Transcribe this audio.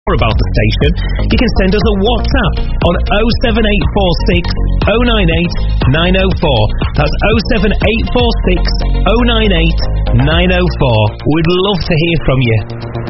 about the station, you can send us a WhatsApp on 07846 098 904. That's 07846 098 904. We'd love to hear from you.